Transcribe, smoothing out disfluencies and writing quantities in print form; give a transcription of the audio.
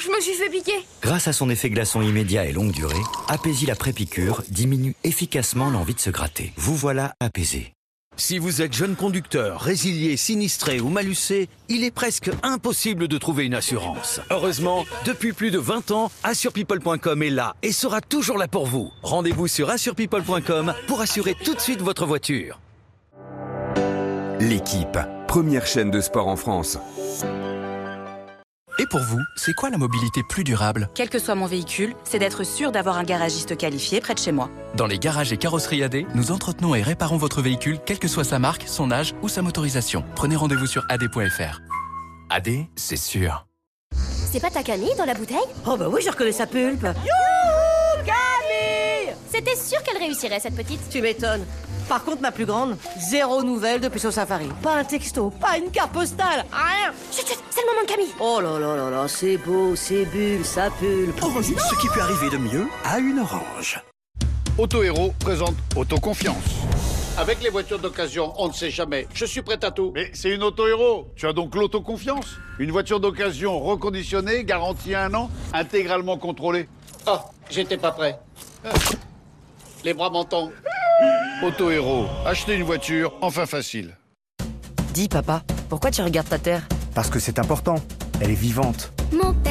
Je me suis fait piquer. Grâce à son effet glaçon immédiat et longue durée, Apaisil après piqûre diminue efficacement l'envie de se gratter. Vous voilà apaisé. Si vous êtes jeune conducteur, résilié, sinistré ou malucé, il est presque impossible de trouver une assurance. Heureusement, depuis plus de 20 ans, AssurePeople.com est là et sera toujours là pour vous. Rendez-vous sur AssurePeople.com pour assurer tout de suite votre voiture. L'équipe, première chaîne de sport en France. Et pour vous, c'est quoi la mobilité plus durable? Quel que soit mon véhicule, c'est d'être sûr d'avoir un garagiste qualifié près de chez moi. Dans les garages et carrosseries AD, nous entretenons et réparons votre véhicule, quelle que soit sa marque, son âge ou sa motorisation. Prenez rendez-vous sur ad.fr. AD, c'est sûr. C'est pas ta Camille dans la bouteille? Oh bah oui, je reconnais sa pulpe. Youhou, Camille! C'était sûr qu'elle réussirait, cette petite. Tu m'étonnes. Par contre, ma plus grande, zéro nouvelle depuis son safari. Pas un texto, pas une carte postale, rien. Chut, chut, c'est le moment de Camille. Oh là là là là, c'est beau, c'est bulle, ça pulpe. Orange, ce qui peut arriver de mieux à une orange. Auto Héros présente Autoconfiance. Avec les voitures d'occasion, on ne sait jamais. Je suis prêt à tout. Mais c'est une Auto Héros. Tu as donc l'autoconfiance. Une voiture d'occasion reconditionnée, garantie 1 an, intégralement contrôlée. Oh, j'étais pas prêt. Les bras m'en tombent. Auto Héros, acheter une voiture, enfin facile. Dis papa, pourquoi tu regardes ta terre? Parce que c'est important, elle est vivante. Mon